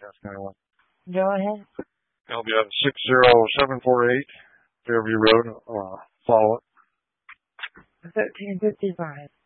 Task 91. Go ahead. I'll be on 60748 Fairview Road. Follow it. 1355.